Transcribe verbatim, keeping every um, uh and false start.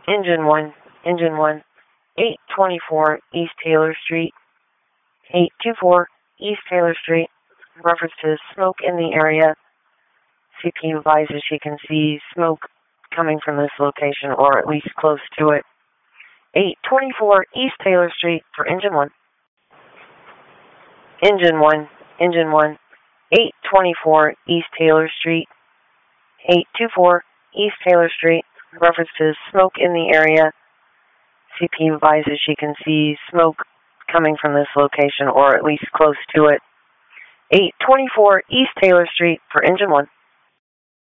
Engine one, Engine one, eight twenty-four East Taylor Street, eight twenty-four East Taylor Street, reference to smoke in the area. C P advises she can see smoke coming from this location or at least close to it. eight twenty-four East Taylor Street for Engine one. Engine one, Engine one, eight twenty-four East Taylor Street, eight twenty-four East Taylor Street, reference to smoke in the area. C P advises she can see smoke coming from this location or at least close to it. eight twenty-four East Taylor Street for Engine one.